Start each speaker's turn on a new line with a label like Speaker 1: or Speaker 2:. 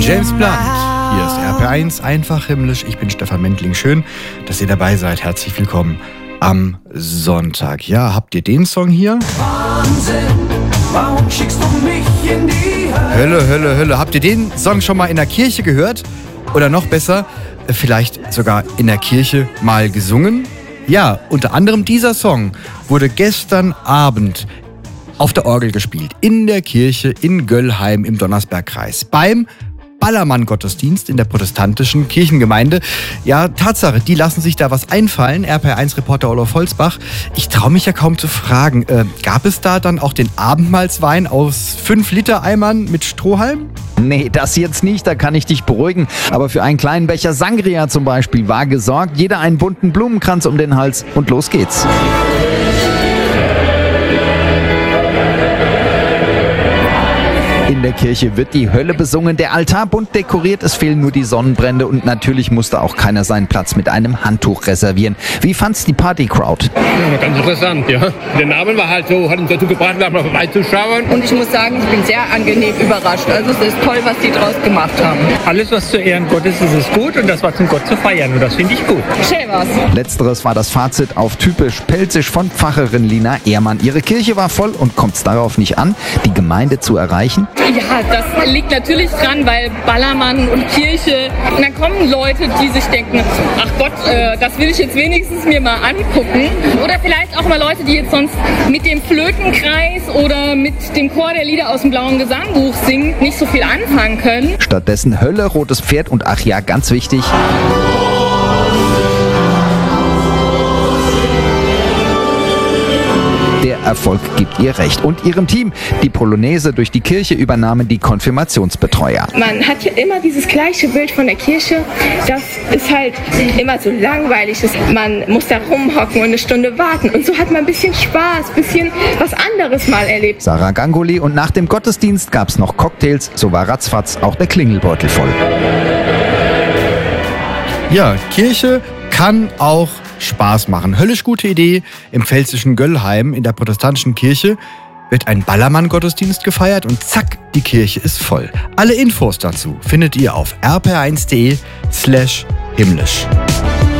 Speaker 1: James Blunt. Hier ist RP1, einfach himmlisch. Ich bin Stefan Mendling. Schön, dass ihr dabei seid. Herzlich willkommen am Sonntag. Ja, habt ihr den Song hier?
Speaker 2: Wahnsinn, warum schickst du mich in die
Speaker 1: Hölle, Hölle, Hölle. Habt ihr den Song schon mal in der Kirche gehört? Oder noch besser, vielleicht sogar in der Kirche mal gesungen? Ja, unter anderem dieser Song wurde gestern Abend auf der Orgel gespielt. In der Kirche in Göllheim im Donnersbergkreis. Beim Ballermann-Gottesdienst in der protestantischen Kirchengemeinde. Ja, Tatsache, die lassen sich da was einfallen. RP1-Reporter Olaf Holzbach. Ich traue mich ja kaum zu fragen. Gab es da dann auch den Abendmahlswein aus 5-Liter-Eimern mit Strohhalm?
Speaker 3: Nee, das jetzt nicht, da kann ich dich beruhigen. Aber für einen kleinen Becher Sangria zum Beispiel war gesorgt. Jeder einen bunten Blumenkranz um den Hals und los geht's. In der Kirche wird die Hölle besungen, der Altar bunt dekoriert, es fehlen nur die Sonnenbrände und natürlich musste auch keiner seinen Platz mit einem Handtuch reservieren. Wie fand's die Party-Crowd?
Speaker 4: Ja, ganz interessant, ja. Der Name war halt so, hat uns dazu gebracht, mal vorbeizuschauen.
Speaker 5: Und ich muss sagen, ich bin sehr angenehm überrascht. Also es ist toll, was die draus gemacht haben.
Speaker 4: Alles, was zu Ehren Gottes ist, ist gut und das war zum Gott zu feiern und das finde ich gut.
Speaker 5: Schön war's.
Speaker 3: Letzteres war das Fazit auf typisch pelzig von Pfarrerin Lina Ehrmann. Ihre Kirche war voll und kommt's darauf nicht an, die Gemeinde zu erreichen?
Speaker 5: Ja, das liegt natürlich dran, weil Ballermann und Kirche, und dann kommen Leute, die sich denken, ach Gott, das will ich jetzt wenigstens mir mal angucken. Oder vielleicht auch mal Leute, die jetzt sonst mit dem Flötenkreis oder mit dem Chor der Lieder aus dem Blauen Gesangbuch singen, nicht so viel anfangen können.
Speaker 3: Stattdessen Hölle, rotes Pferd und ach ja, ganz wichtig, der Erfolg gibt ihr recht. Und ihrem Team. Die Polonaise durch die Kirche übernahmen die Konfirmationsbetreuer.
Speaker 6: Man hat ja immer dieses gleiche Bild von der Kirche. Das ist halt immer so langweilig. Man muss da rumhocken und eine Stunde warten. Und so hat man ein bisschen Spaß, ein bisschen was anderes mal erlebt.
Speaker 3: Sarah Gangoli, und nach dem Gottesdienst gab's noch Cocktails. So war ratzfatz auch der Klingelbeutel voll.
Speaker 1: Ja, Kirche kann auch Spaß machen. Höllisch gute Idee. Im pfälzischen Göllheim in der protestantischen Kirche wird ein Ballermann-Gottesdienst gefeiert und zack, die Kirche ist voll. Alle Infos dazu findet ihr auf rp1.de/himmlisch.